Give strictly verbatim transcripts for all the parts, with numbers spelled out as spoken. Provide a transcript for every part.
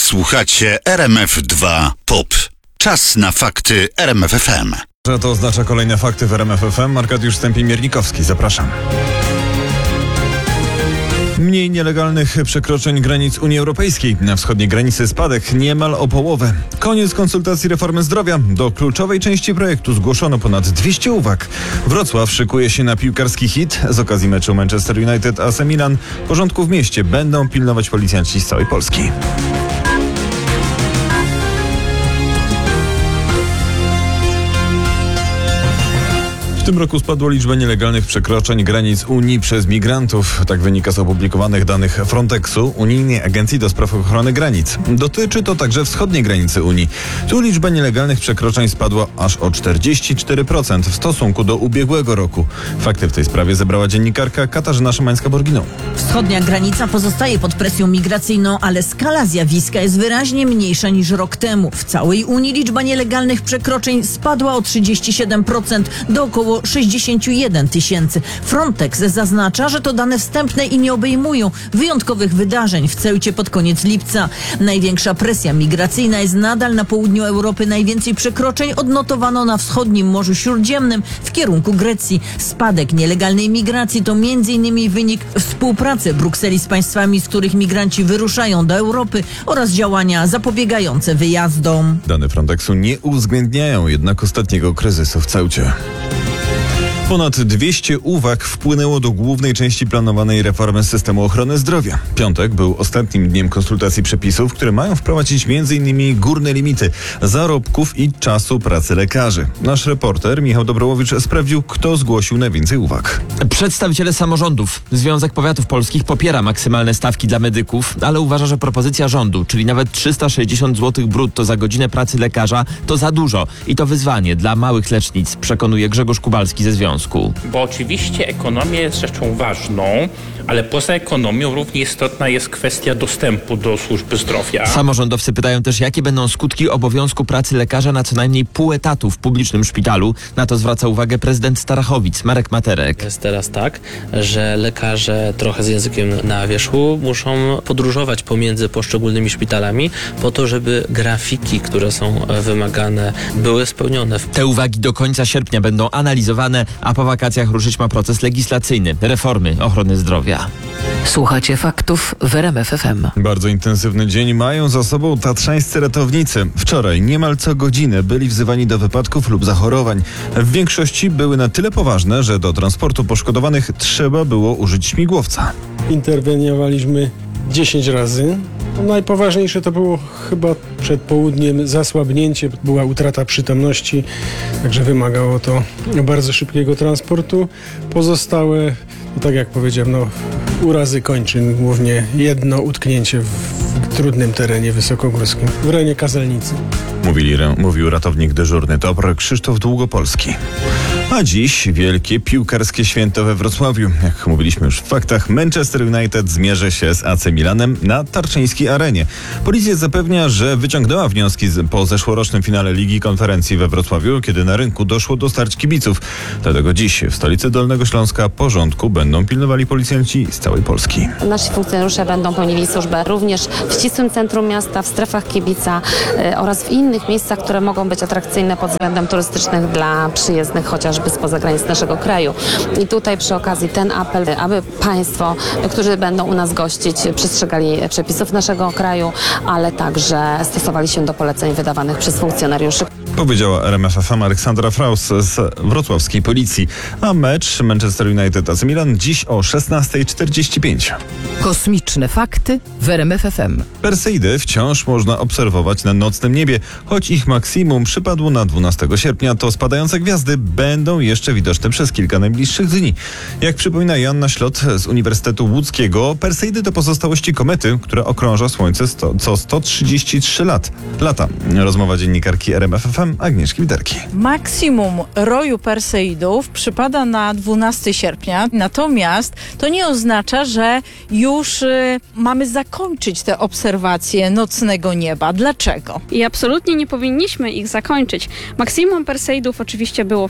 Słuchacie R M F dwa Pop. Czas na fakty R M F F M. Że to oznacza kolejne fakty w R M F F M. Arkadiusz Stępień-Miernikowski, zapraszam. Mniej nielegalnych przekroczeń granic Unii Europejskiej. Na wschodniej granicy spadek niemal o połowę. Koniec konsultacji reformy zdrowia. Do kluczowej części projektu zgłoszono ponad dwieście uwag. Wrocław szykuje się na piłkarski hit. Z okazji meczu Manchester United A C Milan porządku w mieście będą pilnować policjanci z całej Polski. W tym roku spadła liczba nielegalnych przekroczeń granic Unii przez migrantów. Tak wynika z opublikowanych danych Frontexu, Unijnej Agencji do Spraw Ochrony Granic. Dotyczy to także wschodniej granicy Unii. Tu liczba nielegalnych przekroczeń spadła aż o czterdzieści cztery procent w stosunku do ubiegłego roku. Fakty w tej sprawie zebrała dziennikarka Katarzyna Szymańska-Borginą. Wschodnia granica pozostaje pod presją migracyjną, ale skala zjawiska jest wyraźnie mniejsza niż rok temu. W całej Unii liczba nielegalnych przekroczeń spadła o trzydzieści siedem procent do około sześćdziesiąt jeden tysięcy. Frontex zaznacza, że to dane wstępne i nie obejmują wyjątkowych wydarzeń w Ceucie pod koniec lipca. Największa presja migracyjna jest nadal na południu Europy. Najwięcej przekroczeń odnotowano na wschodnim Morzu Śródziemnym w kierunku Grecji. Spadek nielegalnej migracji to między innymi wynik współpracy Brukseli z państwami, z których migranci wyruszają do Europy oraz działania zapobiegające wyjazdom. Dane Frontexu nie uwzględniają jednak ostatniego kryzysu w Ceucie. Ponad dwieście uwag wpłynęło do głównej części planowanej reformy systemu ochrony zdrowia. Piątek był ostatnim dniem konsultacji przepisów, które mają wprowadzić między innymi górne limity zarobków i czasu pracy lekarzy. Nasz reporter Michał Dobrołowicz sprawdził, kto zgłosił najwięcej uwag. Przedstawiciele samorządów. Związek Powiatów Polskich popiera maksymalne stawki dla medyków, ale uważa, że propozycja rządu, czyli nawet trzysta sześćdziesiąt złotych brutto za godzinę pracy lekarza, to za dużo i to wyzwanie dla małych lecznic, przekonuje Grzegorz Kubalski ze związku. Bo oczywiście ekonomia jest rzeczą ważną, ale poza ekonomią równie istotna jest kwestia dostępu do służby zdrowia. Samorządowcy pytają też, jakie będą skutki obowiązku pracy lekarza na co najmniej pół etatu w publicznym szpitalu. Na to zwraca uwagę prezydent Starachowic, Marek Materek. Jest teraz tak, że lekarze trochę z językiem na wierzchu muszą podróżować pomiędzy poszczególnymi szpitalami po to, żeby grafiki, które są wymagane, były spełnione. Te uwagi do końca sierpnia będą analizowane, a po wakacjach ruszyć ma proces legislacyjny reformy ochrony zdrowia. Słuchacie faktów w R M F F M. Bardzo intensywny dzień mają za sobą tatrzańscy ratownicy. Wczoraj niemal co godzinę byli wzywani do wypadków lub zachorowań. W większości były na tyle poważne, że do transportu poszkodowanych trzeba było użyć śmigłowca. Interweniowaliśmy dziesięć razy. Najpoważniejsze to było chyba przed południem zasłabnięcie, była utrata przytomności, także wymagało to bardzo szybkiego transportu. Pozostałe, no tak jak powiedziałem, no, urazy kończyn, głównie jedno utknięcie w trudnym terenie wysokogórskim, w rejonie Kazelnicy. Mówili, mówił ratownik dyżurny TOPR Krzysztof Długopolski. A dziś wielkie piłkarskie święto we Wrocławiu. Jak mówiliśmy już w faktach, Manchester United zmierzy się z A C Milanem na Tarczyńskiej Arenie. Policja zapewnia, że wyciągnęła wnioski z, po zeszłorocznym finale Ligi Konferencji we Wrocławiu, kiedy na rynku doszło do starć kibiców. Dlatego dziś w stolicy Dolnego Śląska porządku będą pilnowali policjanci z całej Polski. Nasi funkcjonariusze będą pełnili służbę również w ścisłym centrum miasta, w strefach kibica y, oraz w innych miejscach, które mogą być atrakcyjne pod względem turystycznych dla przyjezdnych chociażby spoza granic naszego kraju. I tutaj przy okazji ten apel, aby państwo, którzy będą u nas gościć, przestrzegali przepisów naszego kraju, ale także stosowali się do poleceń wydawanych przez funkcjonariuszy. Powiedziała R M F F M Aleksandra Fraus z wrocławskiej policji. A mecz Manchester United A C Milan dziś o szesnasta czterdzieści pięć. Kosmiczne fakty w R M F F M. Perseidy wciąż można obserwować na nocnym niebie. Choć ich maksimum przypadło na dwunastego sierpnia, to spadające gwiazdy będą jeszcze widoczne przez kilka najbliższych dni. Jak przypomina Joanna Ślot z Uniwersytetu Łódzkiego, Perseidy to pozostałości komety, która okrąża Słońce sto, co sto trzydzieści trzy lat. lata. Rozmowa dziennikarki R M F F M Agnieszki Widerki. Maksimum roju Perseidów przypada na dwunastego sierpnia, natomiast to nie oznacza, że już y, mamy zakończyć te obserwacje nocnego nieba. Dlaczego? I absolutnie nie powinniśmy ich zakończyć. Maksimum Perseidów oczywiście było wczoraj,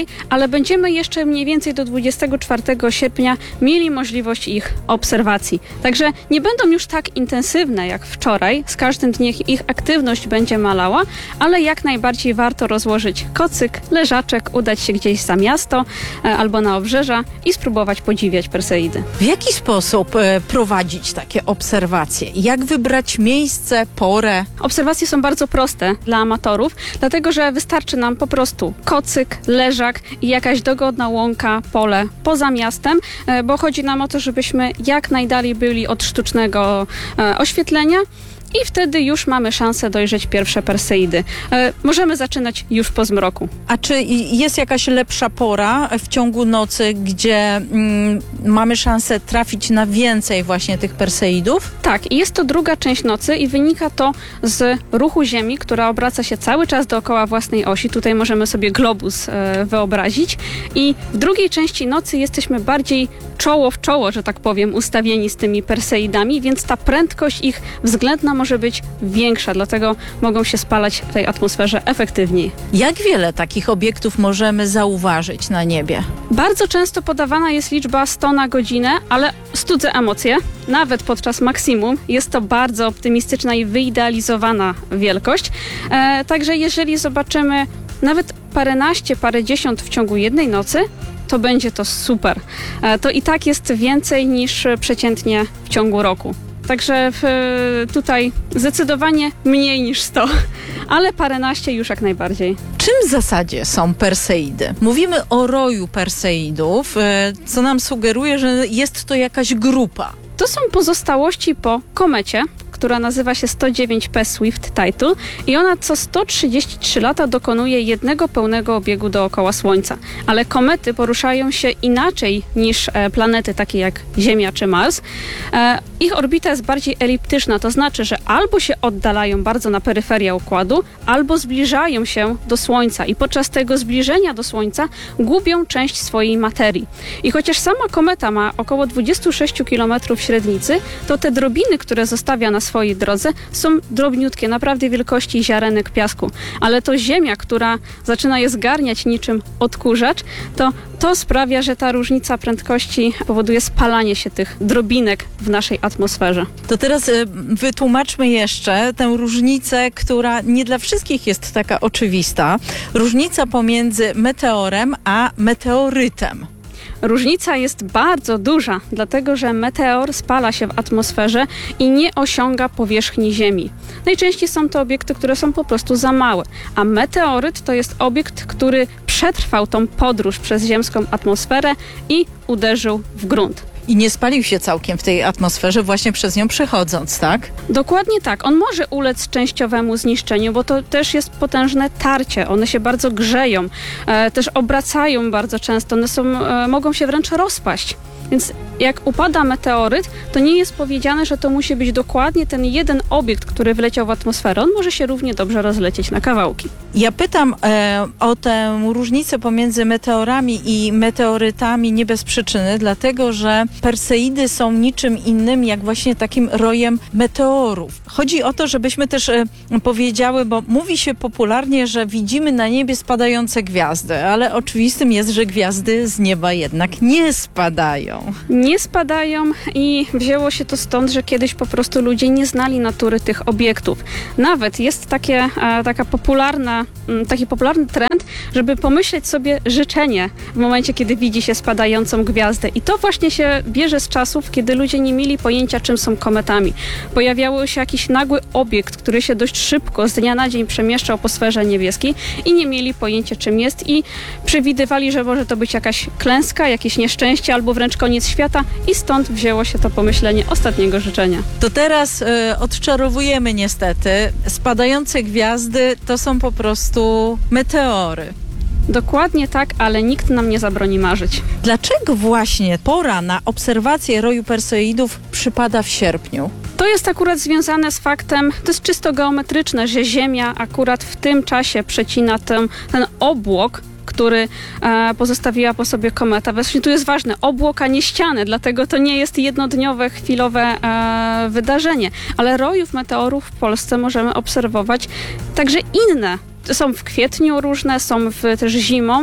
ale będziemy jeszcze mniej więcej do dwudziestego czwartego sierpnia mieli możliwość ich obserwacji. Także nie będą już tak intensywne jak wczoraj, z każdym dniem ich aktywność będzie malała, ale jak najbardziej warto rozłożyć kocyk, leżaczek, udać się gdzieś za miasto e, albo na obrzeża i spróbować podziwiać Perseidy. W jaki sposób e, prowadzić takie obserwacje? Jak wybrać miejsce, porę? Obserwacje są bardzo proste dla amatorów, dlatego że wystarczy nam po prostu kocyk, leżak i jakaś dogodna łąka, pole poza miastem, e, bo chodzi nam o to, żebyśmy jak najdalej byli od sztucznego e, oświetlenia. I wtedy już mamy szansę dojrzeć pierwsze Perseidy. E, możemy zaczynać już po zmroku. A czy jest jakaś lepsza pora w ciągu nocy, gdzie mm, mamy szansę trafić na więcej właśnie tych Perseidów? Tak, i jest to druga część nocy i wynika to z ruchu Ziemi, która obraca się cały czas dookoła własnej osi. Tutaj możemy sobie globus e, wyobrazić. I w drugiej części nocy jesteśmy bardziej czoło w czoło, że tak powiem, ustawieni z tymi Perseidami, więc ta prędkość ich względna może być większa, dlatego mogą się spalać w tej atmosferze efektywniej. Jak wiele takich obiektów możemy zauważyć na niebie? Bardzo często podawana jest liczba sto na godzinę, ale studzę emocje. Nawet podczas maksimum jest to bardzo optymistyczna i wyidealizowana wielkość. E, także jeżeli zobaczymy nawet paręnaście, parędziesiąt w ciągu jednej nocy, to będzie to super. E, to i tak jest więcej niż przeciętnie w ciągu roku. Także w, tutaj zdecydowanie mniej niż sto, ale paręnaście już jak najbardziej. Czym w zasadzie są Perseidy? Mówimy o roju Perseidów, co nam sugeruje, że jest to jakaś grupa. To są pozostałości po komecie, która nazywa się sto dziewięć P Swift-Tuttle i ona co sto trzydzieści trzy lata dokonuje jednego pełnego obiegu dookoła Słońca. Ale komety poruszają się inaczej niż e, planety takie jak Ziemia czy Mars. E, ich orbita jest bardziej eliptyczna, to znaczy, że albo się oddalają bardzo na peryferię układu, albo zbliżają się do Słońca i podczas tego zbliżenia do Słońca gubią część swojej materii. I chociaż sama kometa ma około dwadzieścia sześć kilometrów średnicy, to te drobiny, które zostawia na swojej drodze, są drobniutkie, naprawdę wielkości ziarenek piasku. Ale to Ziemia, która zaczyna je zgarniać niczym odkurzacz, to to sprawia, że ta różnica prędkości powoduje spalanie się tych drobinek w naszej atmosferze. To teraz y, wytłumaczmy jeszcze tę różnicę, która nie dla wszystkich jest taka oczywista. Różnica pomiędzy meteorem a meteorytem. Różnica jest bardzo duża, dlatego że meteor spala się w atmosferze i nie osiąga powierzchni Ziemi. Najczęściej są to obiekty, które są po prostu za małe, a meteoryt to jest obiekt, który przetrwał tą podróż przez ziemską atmosferę i uderzył w grunt. I nie spalił się całkiem w tej atmosferze właśnie przez nią przechodząc, tak? Dokładnie tak. On może ulec częściowemu zniszczeniu, bo to też jest potężne tarcie. One się bardzo grzeją, e, też obracają bardzo często. One są, e, mogą się wręcz rozpaść. Więc jak upada meteoryt, to nie jest powiedziane, że to musi być dokładnie ten jeden obiekt, który wleciał w atmosferę. On może się równie dobrze rozlecieć na kawałki. Ja pytam e, o tę różnicę pomiędzy meteorami i meteorytami nie bez przyczyny, dlatego że Perseidy są niczym innym jak właśnie takim rojem meteorów. Chodzi o to, żebyśmy też e, powiedziały, bo mówi się popularnie, że widzimy na niebie spadające gwiazdy, ale oczywistym jest, że gwiazdy z nieba jednak nie spadają. Nie spadają i wzięło się to stąd, że kiedyś po prostu ludzie nie znali natury tych obiektów. Nawet jest takie, e, taka popularna, m, taki popularny trend, żeby pomyśleć sobie życzenie w momencie, kiedy widzi się spadającą gwiazdę. I to właśnie się bierze z czasów, kiedy ludzie nie mieli pojęcia, czym są kometami. Pojawiało się jakiś nagły obiekt, który się dość szybko z dnia na dzień przemieszczał po sferze niebieskiej i nie mieli pojęcia, czym jest i przewidywali, że może to być jakaś klęska, jakieś nieszczęście albo wręcz koniec świata i stąd wzięło się to pomyślenie ostatniego życzenia. To teraz y, odczarowujemy niestety. Spadające gwiazdy to są po prostu meteory. Dokładnie tak, ale nikt nam nie zabroni marzyć. Dlaczego właśnie pora na obserwację roju Perseidów przypada w sierpniu? To jest akurat związane z faktem, to jest czysto geometryczne, że Ziemia akurat w tym czasie przecina ten, ten obłok, który e, pozostawiła po sobie kometa. Właśnie tu jest ważne, obłok, a nie ściany, dlatego to nie jest jednodniowe, chwilowe e, wydarzenie. Ale rojów meteorów w Polsce możemy obserwować także inne. Są w kwietniu różne, są w, też zimą,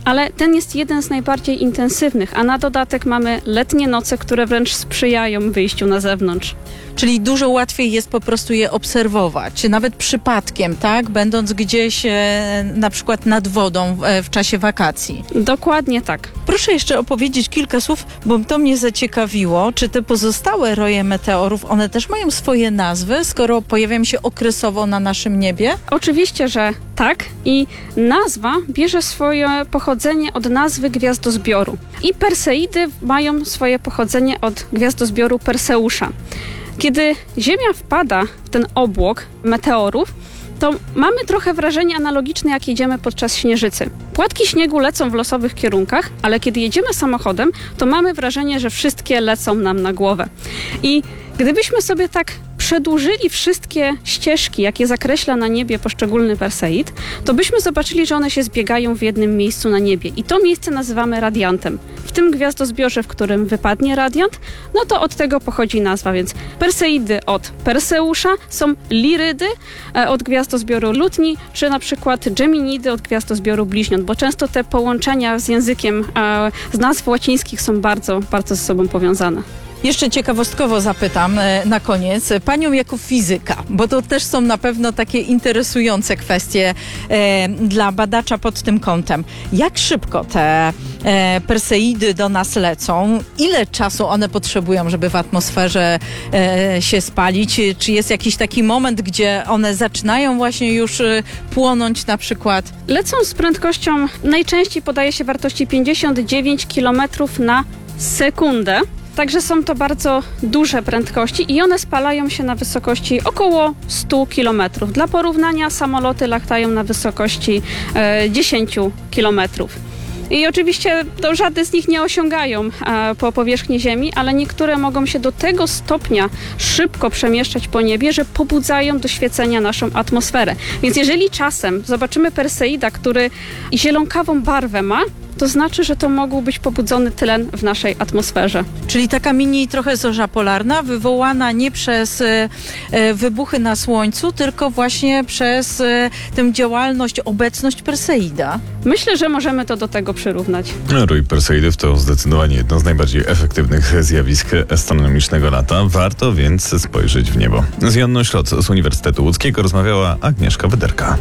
ale ten jest jeden z najbardziej intensywnych, a na dodatek mamy letnie noce, które wręcz sprzyjają wyjściu na zewnątrz. Czyli dużo łatwiej jest po prostu je obserwować, nawet przypadkiem, tak? Będąc gdzieś e, na przykład nad wodą e, w czasie wakacji. Dokładnie tak. Proszę jeszcze opowiedzieć kilka słów, bo to mnie zaciekawiło. Czy te pozostałe roje meteorów, one też mają swoje nazwy, skoro pojawiają się okresowo na naszym niebie? Oczywiście, że tak i nazwa bierze swoje pochodzenie od nazwy gwiazdozbioru. I Perseidy mają swoje pochodzenie od gwiazdozbioru Perseusza. Kiedy Ziemia wpada w ten obłok meteorów, to mamy trochę wrażenie analogiczne, jak jedziemy podczas śnieżycy. Płatki śniegu lecą w losowych kierunkach, ale kiedy jedziemy samochodem, to mamy wrażenie, że wszystkie lecą nam na głowę. I gdybyśmy sobie tak przedłużyli wszystkie ścieżki, jakie zakreśla na niebie poszczególny Perseid, to byśmy zobaczyli, że one się zbiegają w jednym miejscu na niebie. I to miejsce nazywamy radiantem. W tym gwiazdozbiorze, w którym wypadnie radiant, no to od tego pochodzi nazwa. Więc Perseidy od Perseusza, są Lirydy e, od gwiazdozbioru Lutni, czy na przykład Geminidy od gwiazdozbioru Bliźniąt, bo często te połączenia z językiem, e, z nazw łacińskich są bardzo, bardzo ze sobą powiązane. Jeszcze ciekawostkowo zapytam e, na koniec panią jako fizyka, bo to też są na pewno takie interesujące kwestie e, dla badacza pod tym kątem. Jak szybko te e, Perseidy do nas lecą? Ile czasu one potrzebują, żeby w atmosferze e, się spalić? Czy jest jakiś taki moment, gdzie one zaczynają właśnie już e, płonąć na przykład? Lecą z prędkością, najczęściej podaje się wartości pięćdziesiąt dziewięć kilometrów na sekundę. Także są to bardzo duże prędkości i one spalają się na wysokości około stu kilometrów. Dla porównania samoloty latają na wysokości e, dziesięć kilometrów. I oczywiście to żadne z nich nie osiągają e, po powierzchni Ziemi, ale niektóre mogą się do tego stopnia szybko przemieszczać po niebie, że pobudzają do świecenia naszą atmosferę. Więc jeżeli czasem zobaczymy Perseida, który zielonkawą barwę ma, to znaczy, że to mógł być pobudzony tlen w naszej atmosferze. Czyli taka mini trochę zorza polarna, wywołana nie przez e, wybuchy na Słońcu, tylko właśnie przez e, tę działalność, obecność Perseida. Myślę, że możemy to do tego przyrównać. Rój Perseidów to zdecydowanie jedno z najbardziej efektywnych zjawisk astronomicznego lata. Warto więc spojrzeć w niebo. Z Joanną Ślot z Uniwersytetu Łódzkiego rozmawiała Agnieszka Wyderka.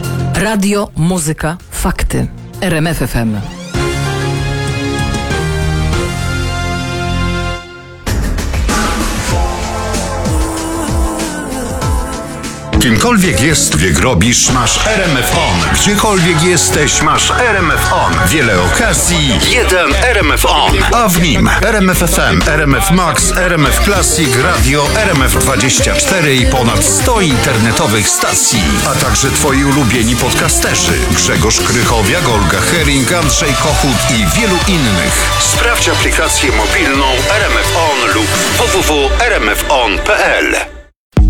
Radio, muzyka, fakty. R M F F M. Kimkolwiek jest, wiek robisz, masz R M F On. Gdziekolwiek jesteś, masz R M F On. Wiele okazji, jeden R M F On. A w nim R M F F M, R M F Max, R M F Classic, Radio, R M F dwadzieścia cztery i ponad sto internetowych stacji. A także twoi ulubieni podcasterzy. Grzegorz Krychowiak, Olga Hering, Andrzej Kochut i wielu innych. Sprawdź aplikację mobilną R M F On lub w w w kropka r m f on kropka p l.